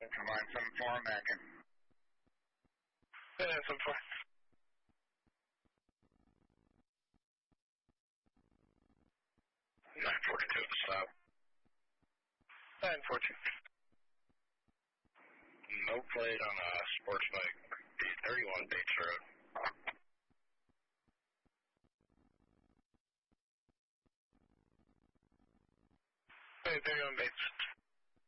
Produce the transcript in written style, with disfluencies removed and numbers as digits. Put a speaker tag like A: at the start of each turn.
A: Line 74, Mackin.
B: Yeah, 74.
A: 942 stop.
B: 942.
A: No plate on a sports bike. 31 Bates Road.
B: Hey, 31 Bates.